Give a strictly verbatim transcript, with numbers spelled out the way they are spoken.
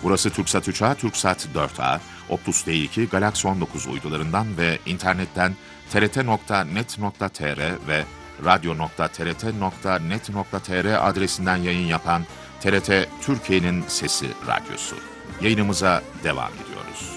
Burası TürkSat üç A, TürkSat dört A, Optus T iki, Galaxy on dokuz uydularından ve internetten t r t nokta net nokta t r ve radyo nokta t r t nokta net nokta t r adresinden yayın yapan T R T Türkiye'nin Sesi Radyosu. Yayınımıza devam ediyoruz.